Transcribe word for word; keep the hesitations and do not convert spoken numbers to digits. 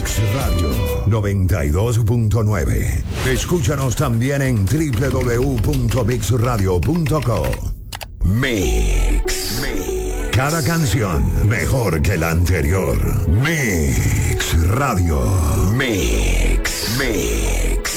Mix Radio noventa y dos punto nueve. Escúchanos también en doble u doble u doble u punto mix radio punto co. Mix. Cada canción mejor que la anterior. Mix Radio. Mix. Mix.